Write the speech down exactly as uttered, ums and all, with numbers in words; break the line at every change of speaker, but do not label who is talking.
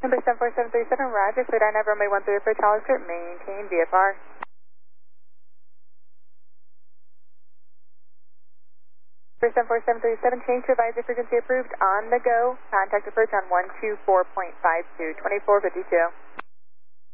Number seven four seven three seven, Roger, clear down runway one three for Charlie Script, maintain V F R. Number seven four seven three seven, change to advisory frequency approved, on the go, contact approach on one two four point five two, twenty-four fifty-two.